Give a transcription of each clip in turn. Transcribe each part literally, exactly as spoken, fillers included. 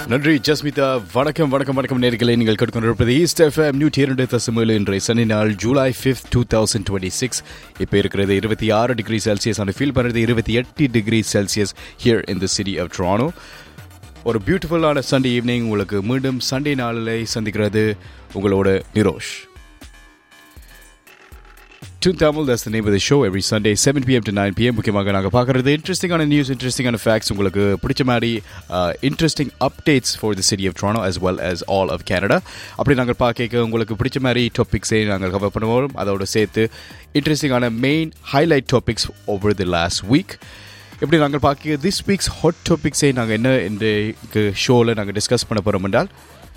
நன்றி ஜஸ்மிதா. வணக்கம் வணக்கம் வணக்கம் நேர்களை நீங்கள் கேட்டுக்கொண்டிருப்பது ஈஸ்ட் எஃப்எம் நூற்றி இரண்டு தசமேழு. இன்றைய சனி நாள் July fifth two thousand twenty six. இப்போ இருக்கிறது இருபத்தி ஆறு டிகிரி செல்சியஸ். ஆனால் ஃபீல் பண்ணுறது இருபத்தி எட்டு degree Celsius here in the city of Toronto. ஒரு பியூட்டிஃபுல்லான சண்டே ஈவினிங் உங்களுக்கு மீண்டும் சண்டே நாளில் சந்திக்கிறது உங்களோட Nirosh. Tune Tamil, that's the name of the show. Every Sunday, seven p.m. to nine p.m. முக்கியமாக நாங்கள் பார்க்குறது இன்ட்ரெஸ்டிங்கான நியூஸ், இன்ட்ரெஸ்டிங்கான ஃபேக்ட்ஸ், உங்களுக்கு பிடிச்ச மாதிரி interesting updates for the city of Toronto as well as all of Canada. அப்படி நாங்கள் பார்க்க உங்களுக்கு பிடிச்ச மாதிரி டாபிக்ஸை நாங்கள் கவர் பண்ணுவோம். அதோடு சேர்த்து இன்ட்ரெஸ்டிங்கான main highlight topics over the last week. எப்படி நாங்கள் பார்க்க திஸ் வீக்ஸ் ஹாட் டாபிக்ஸை நாங்கள் என்ன இந்த ஷோவில் நாங்கள் டிஸ்கஸ் பண்ண போகிறோம் என்றால்,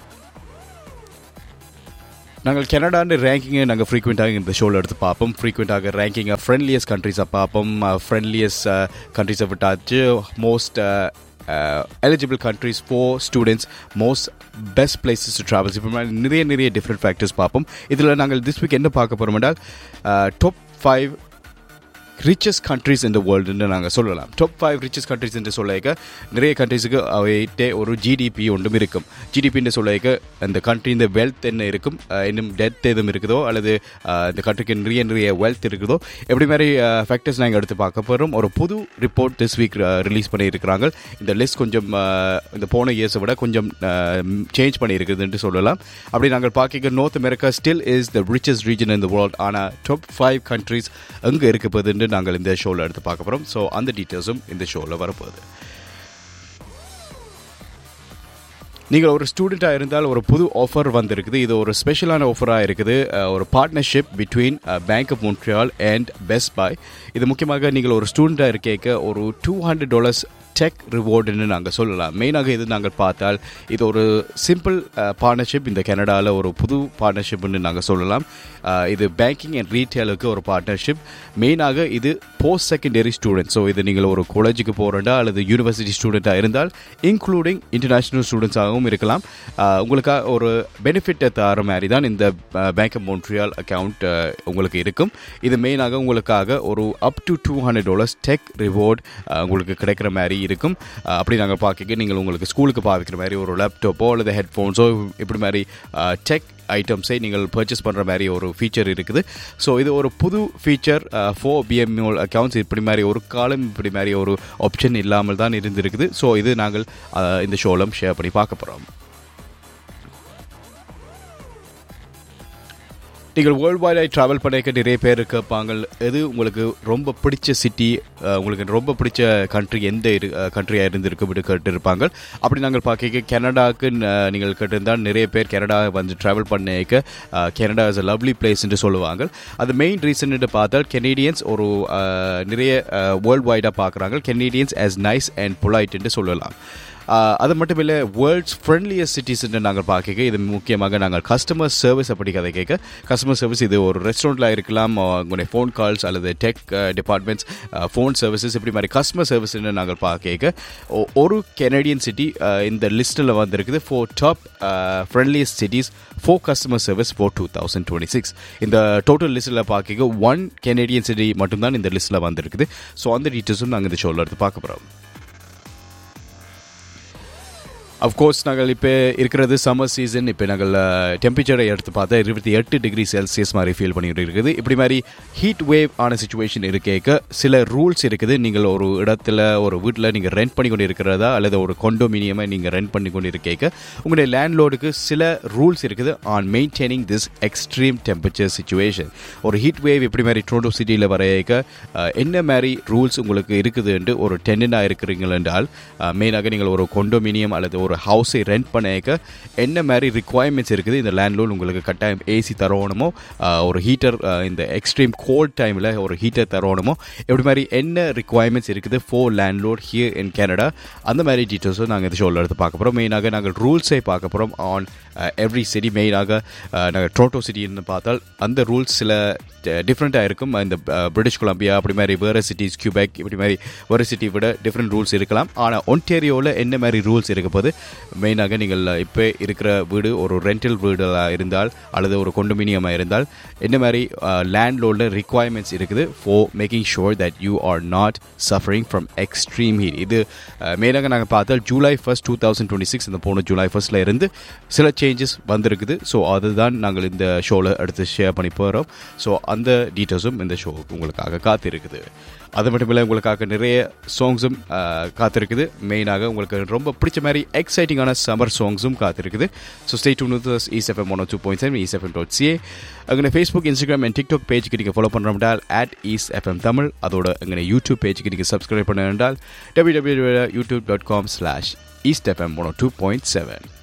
நாங்கள் கனடான்னு ரேங்கிங்கை நாங்கள் ஃப்ரீக்வெண்ட்டாக இந்த ஷோவில் எடுத்து பார்ப்போம். ஃப்ரீக்வெண்ட்டாக ரேங்கிங்கை ஃப்ரெண்ட்லியஸ்ட் கண்ட்ரீஸை பார்ப்போம். ஃப்ரெண்ட்லியஸ்ட் கண்ட்ரீஸை விட்டாச்சு most eligible countries for students, most best places to travel. இப்போ நிறைய நிறைய டிஃப்ரெண்ட் ஃபேக்டர்ஸ் பார்ப்போம். இதில் நாங்கள் திஸ் வீக் என்ன பார்க்க போகிறோம் என்றால், டாப் ஃபைவ் ரிச்சஸ்ட் கண்ட்ரிஸ் இந்த வேர்ல்டுன்னு நாங்கள் சொல்லலாம். டாப் ஃபைவ் ரிச்சஸ்ட் கண்ட்ரிஸ் என்று சொல்லிக்க நிறைய கண்ட்ரிஸுக்கு அவைகிட்டே ஒரு ஜிடிபி ஒன்றும் இருக்கும். ஜிடிபின்னு சொல்லிக்க அந்த கண்ட்ரி இந்த வெல்த் என்ன இருக்கும், இன்னும் டெத் எதுவும் இருக்குதோ அல்லது இந்த கண்ட்ரிக்கு நிறைய நிறைய வெல்த் இருக்குதோ, எப்படி மாதிரி ஃபேக்டர்ஸ் நாங்கள் எடுத்து பார்க்க போகிறோம். ஒரு புது ரிப்போர்ட் திஸ் வீக் ரிலீஸ் பண்ணியிருக்கிறாங்க. இந்த லிஸ்ட் கொஞ்சம் இந்த போன இயர்ஸை விட கொஞ்சம் சேஞ்ச் பண்ணியிருக்குதுன்னு சொல்லலாம். அப்படி நாங்கள் பார்க்க north America still is the richest region in the world. ஆனால் டாப் ஃபைவ் கண்ட்ரிஸ் எங்கே இருக்க போகுதுன்னு நாங்கள் இந்த ஷோவில் எடுத்து பார்க்க போகிறோம். ஸோ அந்த டீட்டெயில்ஸும் இந்த ஷோவில் வரப்போகுது. நீங்கள் ஒரு ஸ்டூடெண்ட்டாக இருந்தால் ஒரு புது ஆஃபர் வந்திருக்குது. இது ஒரு ஸ்பெஷலான ஆஃபராக இருக்குது. ஒரு partnership between bank of மோன்ட்ரியால் and best by. இது முக்கியமாக நீங்கள் ஒரு ஸ்டூடெண்ட்டாக இருக்க ஒரு டூ ஹண்ட்ரட் டாலர்ஸ் டெக் ரிவார்டுன்னு நாங்கள் சொல்லலாம். மெயினாக இது நாங்கள் பார்த்தால் இது ஒரு சிம்பிள் பார்ட்னர்ஷிப். இந்த கனடாவில் ஒரு புது பார்ட்னர்ஷிப்னு நாங்கள் சொல்லலாம். இது பேங்கிங் அண்ட் ரீட்டெயிலுக்கு ஒரு பார்ட்னர்ஷிப். மெயினாக இது போஸ்ட் செகண்டரி ஸ்டூடெண்ட். ஸோ இது நீங்கள் ஒரு காலேஜுக்கு போகிறண்டா அல்லது யூனிவர்சிட்டி ஸ்டூடெண்ட்டாக இருந்தால், இன்க்ளூடிங் இன்டர்நேஷ்னல் ஸ்டூடெண்ட்ஸாகவும் இருக்கலாம், உங்களுக்காக ஒரு பெனிஃபிட்டை தர மாதிரி தான் இந்த பேங்க் ஆஃப் மோன்ட்ரியால் அக்கௌண்ட் உங்களுக்கு இருக்கும். இது மெயினாக உங்களுக்காக ஒரு up to two hundred dollars tech reward உங்களுக்கு கிடைக்கிற மாதிரி இருக்கும். அப்படி நாங்கள் பார்க்க நீங்கள் உங்களுக்கு ஸ்கூலுக்கு பாவிக்கிற மாதிரி ஒரு லேப்டாப்போ அல்லது ஹெட்ஃபோன்ஸோ இப்படி மாதிரி டெக் ஐட்டம்ஸை நீங்கள் பர்ச்சேஸ் பண்ணுற மாதிரி ஒரு ஃபீச்சர் இருக்குது. ஸோ இது ஒரு புது ஃபீச்சர் ஃபோர் பிஎம்ஓ அக்கௌண்ட்ஸ். இப்படி மாதிரி ஒரு காலம் இப்படி மாதிரி ஒரு ஆப்ஷன் இல்லாமல் தான் இருந்திருக்குது. ஸோ இது நாங்கள் இந்த ஷோலம் ஷேர் பண்ணி பார்க்க போகிறோம். நீங்கள் வேர்ல்டு வைடாக ட்ராவல் பண்ணிக்க நிறைய பேர் கேட்பாங்க, எது உங்களுக்கு ரொம்ப பிடிச்ச சிட்டி, உங்களுக்கு ரொம்ப பிடிச்ச கண்ட்ரி எந்த இரு கண்ட்ரியாக இருந்திருக்கு இப்படி கேட்டுருப்பாங்க. அப்படி நாங்கள் பார்க்க கனடாவுக்கு நீங்கள் கேட்டிருந்தால் நிறைய பேர் கனடா வந்து ட்ராவல் பண்ணிக்க Canada is a lovely place என்று சொல்லுவாங்க. அது மெயின் ரீசன் என்று பார்த்தால் கெனடியன்ஸ் ஒரு நிறைய வேர்ல்டு வைடாக பார்க்குறாங்க. Canadians as nice and polite என்று சொல்லலாம். அது மட்டும் இல்லை, வேர்ல்ட்ஸ் ஃப்ரெண்ட்லியஸ்ட் சிட்டிஸ் என்று நாங்கள் பார்க்க இது முக்கியமாக நாங்கள் கஸ்டமர் சர்வீஸ் அப்படி கதை கேட்க. கஸ்டமர் சர்வீஸ் இது ஒரு ரெஸ்டாரண்ட்டில் இருக்கலாம், உங்களுடைய ஃபோன் கால்ஸ் அல்லது டெக் டிபார்ட்மெண்ட்ஸ் ஃபோன் சர்வீசஸ் இப்படி மாதிரி கஸ்டமர் சர்வீஸ் என்று நாங்கள் பார்க்க ஒரு கெனடியன் சிட்டி இந்த லிஸ்ட்டில் வந்திருக்குது for top friendliest cities for customer service for two thousand twenty six. இந்த டோட்டல் லிஸ்ட்டில் பார்க்க ஒன் கெனடியன் சிட்டி மட்டும்தான் இந்த லிஸ்ட்டில் வந்திருக்குது. ஸோ அந்த டீட்டெயில்ஸும் நாங்கள் இந்த ஷோவில் எடுத்து பார்க்க போகிறோம். அஃப்கோர்ஸ் நாங்கள் இப்போ இருக்கிறது சம்மர் சீசன். இப்போ நாங்கள் டெம்பரேச்சரை எடுத்து பார்த்தா இருபத்தி எட்டு டிகிரி செல்சியஸ் மாதிரி ஃபீல் பண்ணிட்டு இருக்குது. இப்படி மாதிரி ஹீட் வேவ் ஆன சுச்சுவேஷன் இருக்க சில ரூல்ஸ் இருக்குது. நீங்கள் ஒரு இடத்துல ஒரு வீட்டில் நீங்கள் ரெண்ட் பண்ணி கொண்டு இருக்கிறதா அல்லது ஒரு கொண்டோமினியமை நீங்கள் ரெண்ட் பண்ணி கொண்டு இருக்க உங்களுடைய லேண்ட்லோடுக்கு சில ரூல்ஸ் இருக்குது on maintaining this extreme temperature situation. ஒரு ஹீட் வேவ் இப்படி மாதிரி டொரண்டோ சிட்டியில் வரைக்க என்ன மாதிரி ரூல்ஸ் உங்களுக்கு இருக்குது என்று ஒரு டென்னனாக இருக்கிறீங்கள் என்றால், மெயினாக நீங்கள் ஒரு கொண்டோமினியம் அல்லது ஒரு ஹவுஸை ரெண்ட் பண்ணிக்க என்ன மாதிரி ரிக்குவயர்மெண்ட்ஸ் இருக்குது. இந்த லேண்ட்லோட் உங்களுக்கு கட்டாயம் ஏசி தரணுமோ, ஒரு ஹீட்டர் இந்த எக்ஸ்ட்ரீம் கோல்ட் டைமில் ஒரு ஹீட்டர் தரணுமோ, எப்படி மாதிரி என்ன ரிக்குவயர்மெண்ட்ஸ் இருக்குது for landlord here in Canada, அந்த மாதிரி டீட்டெயில்ஸும் நாங்கள் இந்த ஷோவில் எடுத்து பார்க்க போகிறோம். மெயினாக நாங்கள் ரூல்ஸை பார்க்க போகிறோம் ஆன் எவ்ரி சிட்டி. மெயினாக நாங்கள் டொரண்டோ சிட்டின்னு பார்த்தால் அந்த ரூல்ஸ் சில டிஃப்ரெண்ட்டாக இருக்கும். இந்த பிரிட்டிஷ் கொலம்பியா அப்படி மாதிரி வேறு சிட்டிஸ், கியூபெக் இப்படி மாதிரி வேறு சிட்டி விட டிஃப்ரெண்ட் ரூல்ஸ் இருக்கலாம். ஆனால் ஒன்டேரியோவில் என்ன மாதிரி ரூல்ஸ் இருக்க போது மெயினாக நீங்கள் இப்போ இருக்கிற வீடு ஒரு ரெண்டல் வீடாக இருந்தால் அல்லது ஒரு கொண்டோமினியமாக இருந்தால் என்ன மாதிரி லேண்ட்லோர்டில் ரிக்வயர்மெண்ட்ஸ் இருக்குது for making sure that you are not suffering from extreme heat. இது மெயினாக நாங்கள் பார்த்தால் July first two thousand twenty six இந்த போன ஜூலை ஃபர்ஸ்ட்ல இருந்து சில சேஞ்சஸ் வந்திருக்குது. ஸோ அதுதான் நாங்கள் இந்த ஷோவில் அடுத்து ஷேர் பண்ணி போகிறோம். ஸோ அந்த டீட்டெயில்ஸும் இந்த ஷோ உங்களுக்காக காத்திருக்குது. அது மட்டும் இல்லை, உங்களுக்காக நிறைய சாங்ஸும் காத்திருக்குது. மெயினாக உங்களுக்கு ரொம்ப பிடிச்ச மாதிரி எக்ஸைட்டிங்கான summer சாங்ஸும் காத்திருக்குது. So stay tune with us east FM one two point seven east FM dot CA. அங்கே ஃபேஸ்புக், இன்ஸ்டாகிராம் அண்ட் டிக்டாக் பேஜுக்கு நீங்கள் follow பண்ணுறோம்டால் at east FM Tamil. அதோட எங்கே யூடியூப் பேஜுக்கு நீங்கள் சப்ஸ்கிரைப் பண்ண வேண்டால் W W W dot YouTube dot com slash east FM one two point seven.